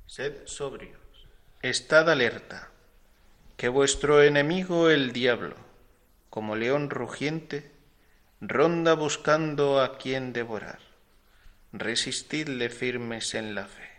Sed sobrios, estad alerta, que vuestro enemigo el diablo, como león rugiente, ronda buscando a quien devorar. Resistidle firmes en la fe.